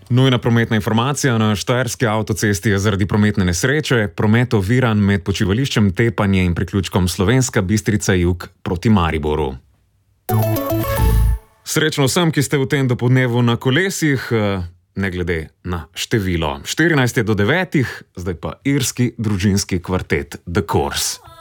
Nujna prometna informacija na Štajerski avtocesti je zaradi prometne nesreče. Promet oviran med počivališčem Tepanje in priključkom Slovenska Bistrica jug proti Mariboru. Srečno vsem, ki ste v tem dopoldnevu na kolesih, ne glede na število. 14 je do 9, zdaj pa irski družinski kvartet The Course.